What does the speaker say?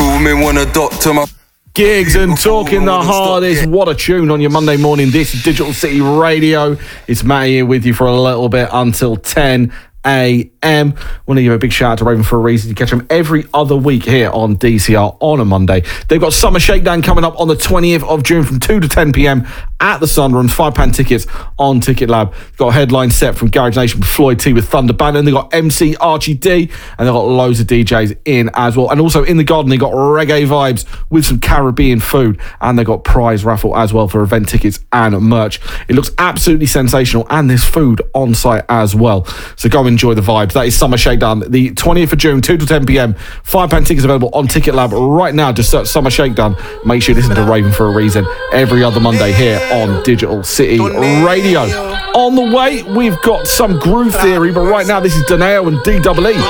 fool me, want a doctor, my... Gigs and talking the hardest. What a tune on your Monday morning. This is Digital City Radio. It's Matt here with you for a little bit until 10 a.m. Want to give a big shout out to Raven for a Reason. You catch them every other week here on DCR on a Monday. They've got Summer Shakedown coming up on the 20th of June from 2 to 10 p.m. at the Sunrooms. £5 tickets on Ticket Lab. Got a headline set from Garage Nation with Floyd T with Thunder Bannon. They've got MC Archie D, and they've got loads of DJs in as well. And also in the garden, they've got reggae vibes with some Caribbean food, and they've got prize raffle as well for event tickets and merch. It looks absolutely sensational, and there's food on site as well. So go enjoy the vibes. That is Summer Shakedown, the 20th of June, 2 to 10 p.m. £5 tickets available on Ticket Lab right now. Just search Summer Shakedown. Make sure you listen to Raven for a Reason every other Monday here on Digital City Radio. On the way, we've got some Groove Theory, but right now this is Danae and D-Double-E.